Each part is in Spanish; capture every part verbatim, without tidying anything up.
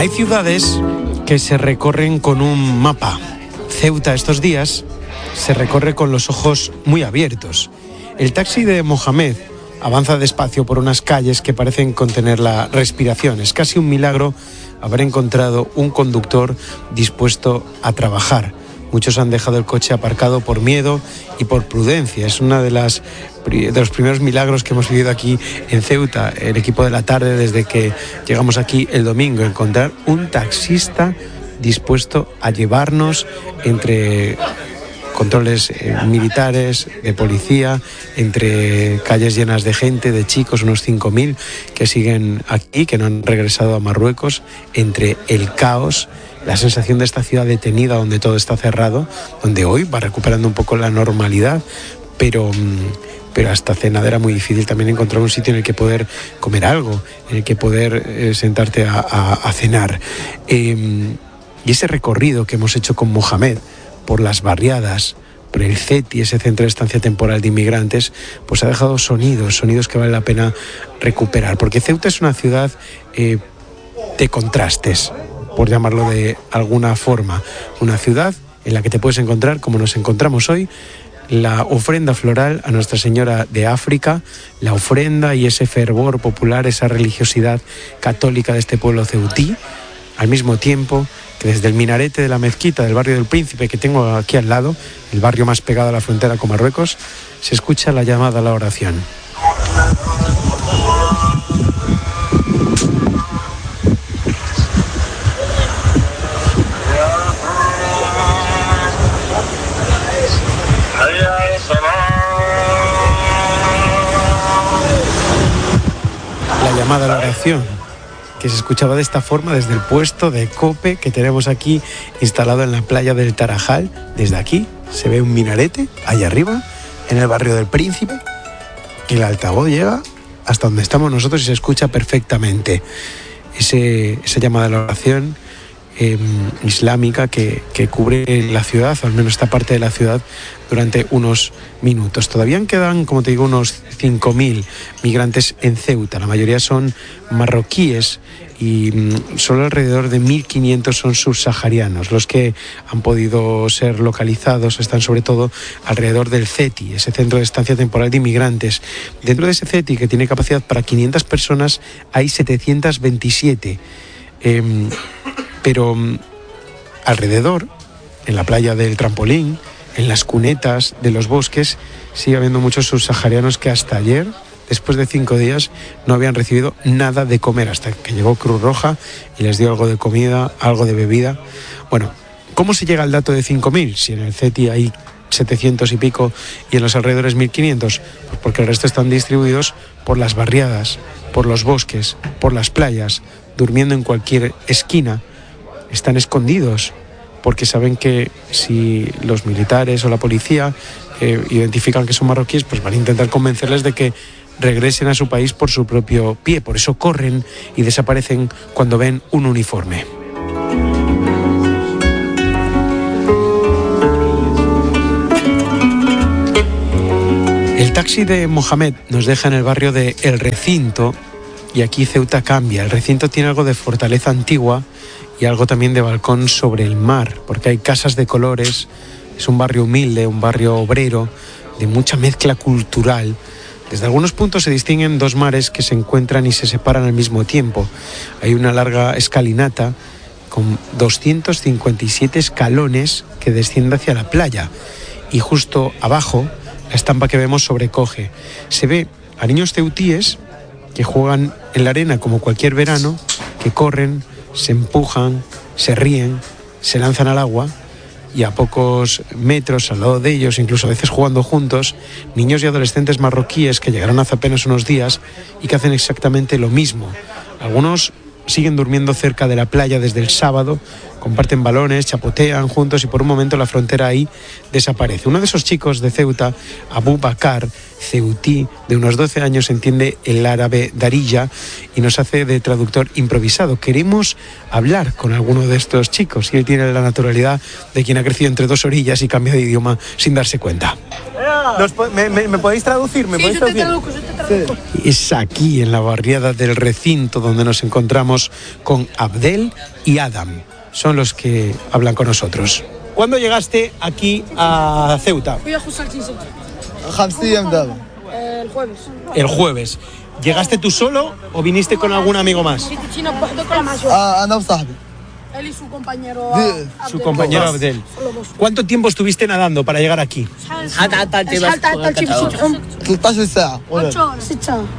Hay ciudades que se recorren con un mapa. Ceuta estos días se recorre con los ojos muy abiertos. El taxi de Mohamed avanza despacio por unas calles que parecen contener la respiración. Es casi un milagro haber encontrado un conductor dispuesto a trabajar. Muchos han dejado el coche aparcado por miedo y por prudencia. Es uno de, las, de los primeros milagros que hemos vivido aquí en Ceuta, el equipo de la tarde, desde que llegamos aquí el domingo, encontrar un taxista dispuesto a llevarnos entre controles eh, militares, de policía, entre calles llenas de gente, de chicos, unos cinco mil que siguen aquí, que no han regresado a Marruecos, entre el caos, la sensación de esta ciudad detenida donde todo está cerrado, donde hoy va recuperando un poco la normalidad, pero, pero hasta cenar era muy difícil también encontrar un sitio en el que poder comer algo, en el que poder eh, sentarte a, a, a cenar. Eh, y ese recorrido que hemos hecho con Mohamed por las barriadas, por el CETI, ese centro de estancia temporal de inmigrantes, pues ha dejado sonidos, sonidos que vale la pena recuperar, porque Ceuta es una ciudad eh, de contrastes, por llamarlo de alguna forma, una ciudad en la que te puedes encontrar, como nos encontramos hoy, la ofrenda floral a Nuestra Señora de África, la ofrenda y ese fervor popular, esa religiosidad católica de este pueblo ceutí, al mismo tiempo que desde el minarete de la mezquita del barrio del Príncipe, que tengo aquí al lado, el barrio más pegado a la frontera con Marruecos, se escucha la llamada a la oración. La llamada a la oración, que se escuchaba de esta forma desde el puesto de COPE que tenemos aquí instalado en la playa del Tarajal. Desde aquí se ve un minarete, allá arriba, en el barrio del Príncipe, y el altavoz llega hasta donde estamos nosotros y se escucha perfectamente ese, esa llamada a la oración eh, islámica que, que cubre la ciudad, o al menos esta parte de la ciudad, durante unos minutos. Todavía quedan, como te digo, unos cinco mil migrantes en Ceuta. La mayoría son marroquíes y mmm, solo alrededor de mil quinientos son subsaharianos. Los que han podido ser localizados están sobre todo alrededor del CETI, ese centro de estancia temporal de inmigrantes. Dentro de ese CETI, que tiene capacidad para quinientas personas, hay setecientas veintisiete. Eh, pero mmm, alrededor, en la playa del Trampolín, en las cunetas de los bosques, sigue habiendo muchos subsaharianos que hasta ayer, después de cinco días, no habían recibido nada de comer, hasta que llegó Cruz Roja y les dio algo de comida, algo de bebida. Bueno, ¿cómo se llega al dato de cinco mil? Si en el CETI hay setecientos y pico y en los alrededores mil quinientos, pues porque el resto están distribuidos por las barriadas, por los bosques, por las playas, durmiendo en cualquier esquina. Están escondidos, porque saben que si los militares o la policía eh, identifican que son marroquíes, pues van a intentar convencerles de que regresen a su país por su propio pie. Por eso corren y desaparecen cuando ven un uniforme. El taxi de Mohamed nos deja en el barrio de El Recinto, y aquí Ceuta cambia. El Recinto tiene algo de fortaleza antigua y algo también de balcón sobre el mar, porque hay casas de colores. Es un barrio humilde, un barrio obrero, de mucha mezcla cultural. Desde algunos puntos se distinguen dos mares que se encuentran y se separan al mismo tiempo. Hay una larga escalinata con doscientos cincuenta y siete escalones que desciende hacia la playa, y justo abajo la estampa que vemos sobrecoge. Se ve a niños ceutíes que juegan en la arena como cualquier verano, que corren, se empujan, se ríen, se lanzan al agua, y a pocos metros al lado de ellos, incluso a veces jugando juntos, niños y adolescentes marroquíes que llegaron hace apenas unos días y que hacen exactamente lo mismo. Algunos siguen durmiendo cerca de la playa desde el sábado, comparten balones, chapotean juntos y por un momento la frontera ahí desaparece. Uno de esos chicos de Ceuta, Abu Bakar, ceutí, de unos doce años, entiende el árabe darilla y nos hace de traductor improvisado. Queremos hablar con alguno de estos chicos y él tiene la naturalidad de quien ha crecido entre dos orillas y cambia de idioma sin darse cuenta. ¿Nos, me, me, ¿Me podéis traducir? ¿Me Sí, podéis yo te traducir? traduzco, yo te traduzco. Sí. Es aquí, en la barriada del recinto, donde nos encontramos con Abdel y Adam. Son los que hablan con nosotros. ¿Cuándo llegaste aquí a Ceuta? Fui a Jusal Chinset. El jueves. El jueves. ¿Llegaste tú solo o viniste con algún amigo más? Ah, él y su compañero Abdel. Su compañero Abdel. ¿Cuánto tiempo estuviste nadando para llegar aquí? Ocho horas.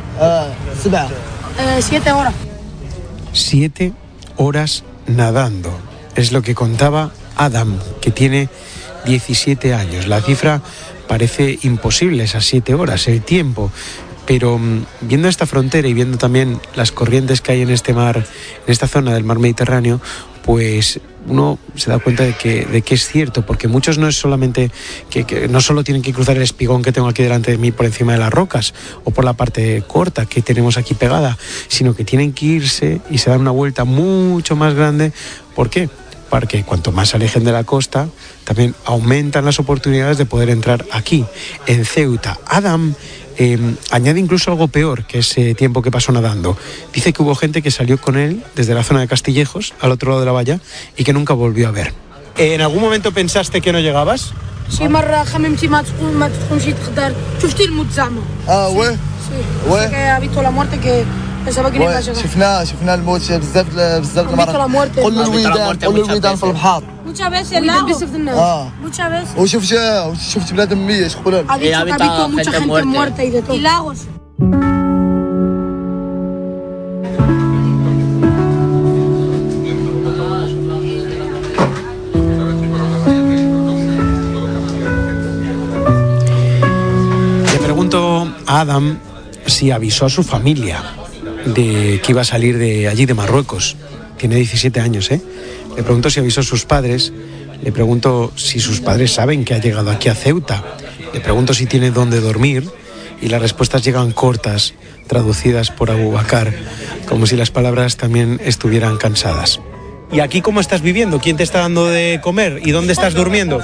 Siete horas. Siete horas nadando. Es lo que contaba Adam, que tiene diecisiete años. La cifra parece imposible, esas siete horas, el tiempo. Pero viendo esta frontera y viendo también las corrientes que hay en este mar, en esta zona del mar Mediterráneo, pues uno se da cuenta de que, de que es cierto, porque muchos no es solamente que, que no solo tienen que cruzar el espigón que tengo aquí delante de mí por encima de las rocas o por la parte corta que tenemos aquí pegada, sino que tienen que irse y se dan una vuelta mucho más grande. ¿Por qué? Porque cuanto más se alejen de la costa, también aumentan las oportunidades de poder entrar aquí, en Ceuta. Adam eh, añade incluso algo peor que ese tiempo que pasó nadando. Dice que hubo gente que salió con él desde la zona de Castillejos, al otro lado de la valla, y que nunca volvió a ver. ¿En algún momento pensaste que no llegabas? Sí, مرة خممتي ما تكون ما تكونش تقدر شفتي الموت زعما. اه واه واه que habito la muerte que pensaba que no iba a llegar. شفناه شفنا الموت بزاف بزاف المرات. قول الويدان قول الويدان في البحر. Muchas veces la اه muchas veces. وشفت شفت بنادم ميت شكون Ha dicho que ha visto mucha gente muerta y de todo. Y lagos. A Adam si avisó a su familia de que iba a salir de allí, de Marruecos. Tiene diecisiete años, ¿eh? Le pregunto si avisó a sus padres, le pregunto si sus padres saben que ha llegado aquí a Ceuta, le pregunto si tiene dónde dormir, y las respuestas llegan cortas, traducidas por Abu Bakar, como si las palabras también estuvieran cansadas. ¿Y aquí cómo estás viviendo? ¿Quién te está dando de comer? ¿Y dónde estás durmiendo?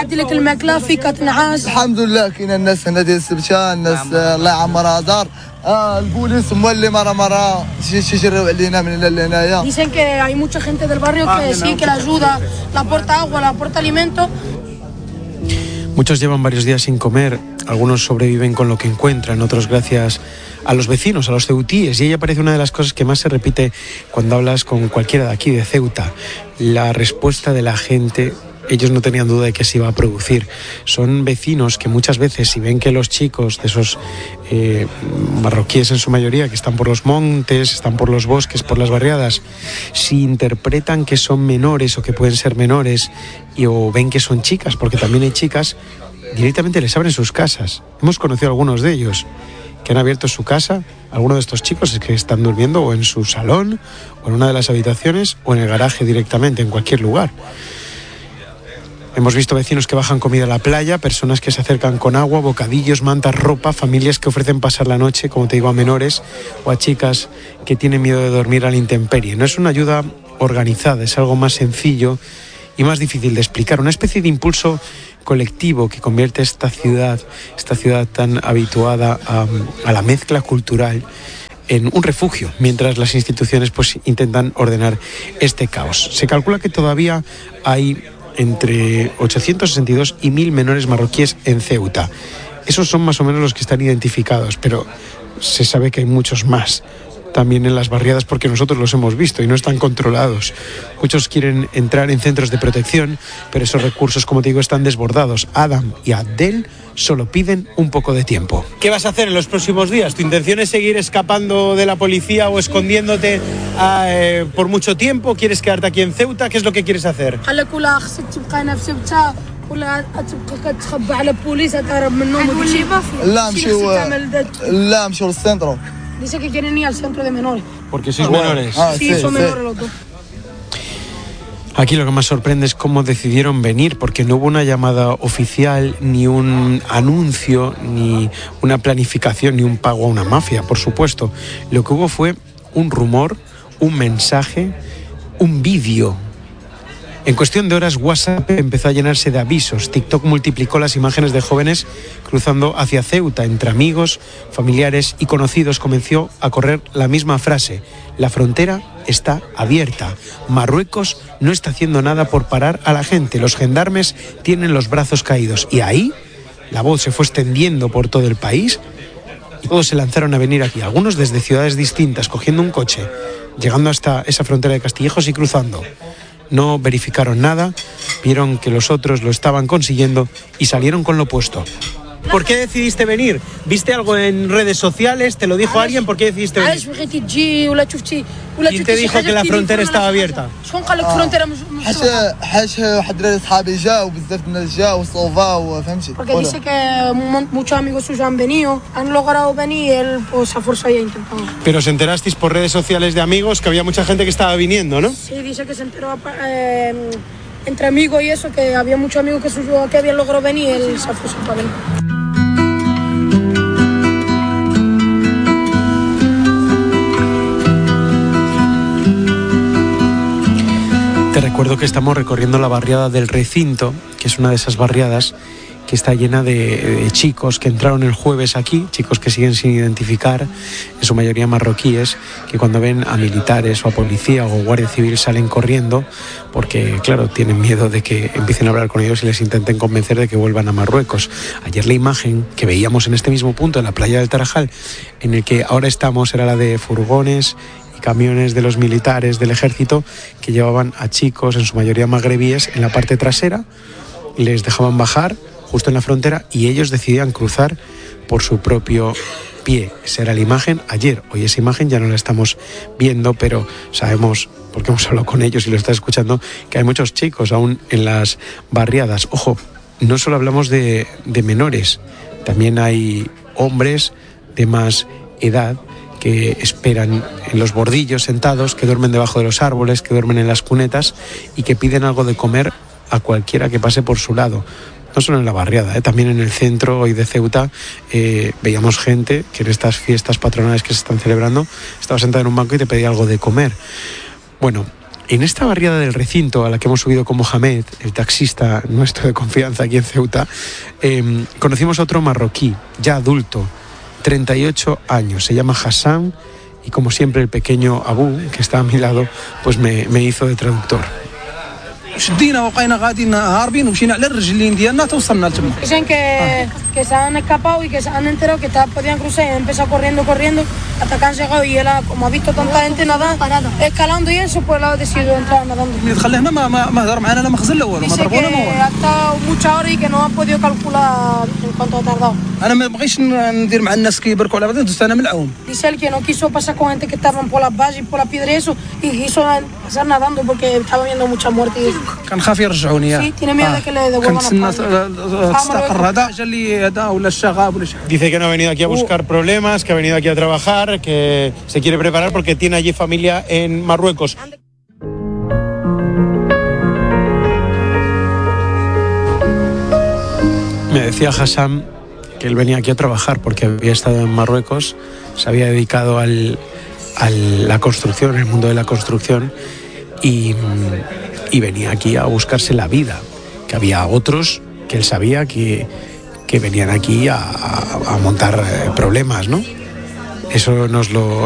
الحمد لله كاين الناس هنا ديال السبته الناس الله يعمرها دار البوليس مولي مره مره تيجريو علينا من هنا لهنايا. Dicen que hay mucha gente del barrio que sí que la ayuda, la aporta agua, la aporta alimento. Muchos llevan varios días sin comer, algunos sobreviven con lo que encuentran, otros gracias a los vecinos, a los ceutíes, y ella parece una de las cosas que más se repite cuando hablas con cualquiera de aquí, de Ceuta. La respuesta de la gente, ellos no tenían duda de que se iba a producir. Son vecinos que muchas veces, si ven que los chicos de esos eh, marroquíes en su mayoría, que están por los montes, están por los bosques, por las barriadas, si interpretan que son menores o que pueden ser menores, y o ven que son chicas, porque también hay chicas, directamente les abren sus casas. Hemos conocido a algunos de ellos que han abierto su casa, algunos de estos chicos es que están durmiendo o en su salón, o en una de las habitaciones, o en el garaje directamente, en cualquier lugar. Hemos visto vecinos que bajan comida a la playa, personas que se acercan con agua, bocadillos, mantas, ropa, familias que ofrecen pasar la noche, como te digo, a menores o a chicas que tienen miedo de dormir a la intemperie. No es una ayuda organizada, es algo más sencillo y más difícil de explicar, una especie de impulso colectivo que convierte esta ciudad, esta ciudad tan habituada a, a la mezcla cultural, en un refugio, mientras las instituciones pues intentan ordenar este caos. Se calcula que todavía hay entre ochocientos sesenta y dos y mil menores marroquíes en Ceuta. Esos son más o menos los que están identificados, pero se sabe que hay muchos más también en las barriadas, porque nosotros los hemos visto y no están controlados. Muchos quieren entrar en centros de protección, pero esos recursos, como te digo, están desbordados. Adam y Abdel solo piden un poco de tiempo. ¿Qué vas a hacer en los próximos días? ¿Tu intención es seguir escapando de la policía o escondiéndote eh, por mucho tiempo? ¿Quieres quedarte aquí en Ceuta? ¿Qué es lo que quieres hacer? Dice que quieren ir al centro de menores. Porque sois menores. Ah, sí, sí, son sí. menores los dos. Aquí lo que más sorprende es cómo decidieron venir, porque no hubo una llamada oficial, ni un anuncio, ni una planificación, ni un pago a una mafia, por supuesto. Lo que hubo fue un rumor, un mensaje, un vídeo En cuestión de horas, WhatsApp empezó a llenarse de avisos. TikTok multiplicó las imágenes de jóvenes cruzando hacia Ceuta. Entre amigos, familiares y conocidos comenzó a correr la misma frase: la frontera está abierta. Marruecos no está haciendo nada por parar a la gente. Los gendarmes tienen los brazos caídos. Y ahí la voz se fue extendiendo por todo el país y todos se lanzaron a venir aquí. Algunos desde ciudades distintas, cogiendo un coche, llegando hasta esa frontera de Castillejos y cruzando. No verificaron nada, vieron que los otros lo estaban consiguiendo y salieron con lo opuesto. ¿Por qué decidiste venir? ¿Viste algo en redes sociales? ¿Te lo dijo alguien? ¿Por qué decidiste venir? ¿Quién te dijo que la frontera estaba abierta? Porque dice que muchos amigos suyos han venido, han logrado venir y él pues a fuerza ya intentado. Pero os enterasteis por redes sociales de amigos que había mucha gente que estaba viniendo, ¿no? Sí, dice que se enteró eh, entre amigos y eso, que había muchos amigos que suyos que habían logrado venir y él se fuerza para venir. Te recuerdo que estamos recorriendo la barriada del Recinto, que es una de esas barriadas que está llena de, de chicos que entraron el jueves aquí, chicos que siguen sin identificar, en su mayoría marroquíes, que cuando ven a militares o a policía o guardia civil salen corriendo porque, claro, tienen miedo de que empiecen a hablar con ellos y les intenten convencer de que vuelvan a Marruecos. Ayer la imagen que veíamos en este mismo punto, en la playa del Tarajal, en el que ahora estamos, era la de furgones, camiones de los militares del ejército que llevaban a chicos, en su mayoría magrebíes, en la parte trasera, les dejaban bajar justo en la frontera y ellos decidían cruzar por su propio pie. Esa era la imagen ayer. Hoy esa imagen ya no la estamos viendo, pero sabemos, porque hemos hablado con ellos y lo estás escuchando, que hay muchos chicos aún en las barriadas. Ojo, no solo hablamos de, de menores, también hay hombres de más edad que esperan en los bordillos sentados, que duermen debajo de los árboles, que duermen en las cunetas y que piden algo de comer a cualquiera que pase por su lado. No solo en la barriada, ¿eh? También en el centro hoy de Ceuta eh, veíamos gente que en estas fiestas patronales que se están celebrando estaba sentada en un banco y te pedía algo de comer. Bueno, en esta barriada del Recinto a la que hemos subido con Mohamed, el taxista nuestro de confianza aquí en Ceuta, eh, conocimos a otro marroquí, ya adulto, treinta y ocho años, se llama Hassan y como siempre el pequeño Abu, que está a mi lado, pues me, me hizo de traductor. Dicen que, que se han escapado y que se han enterado que podían cruzar y han empezado corriendo, corriendo hasta que han llegado y él, como ha visto tanta gente nadar, escalando y eso, pues él ha decidido entrar nadando. Dice que ha estado muchas horas y que no ha podido calcular en cuánto ha tardado. Dice él que no quiso pasar con gente que estaban por las vallas y por las piedras y eso, y quiso pasar nadando porque estaba viendo mucha muerte y eso. Sí, tiene miedo de que le devuelvan a Dice que no ha venido aquí a buscar problemas, que ha venido aquí a trabajar, que se quiere preparar porque tiene allí familia en Marruecos. Me decía Hassan que él venía aquí a trabajar porque había estado en Marruecos, se había dedicado al, a la construcción, el mundo de la construcción, y, y venía aquí a buscarse la vida, que había otros que él sabía que, que venían aquí a, a, a montar problemas, ¿no? Eso nos lo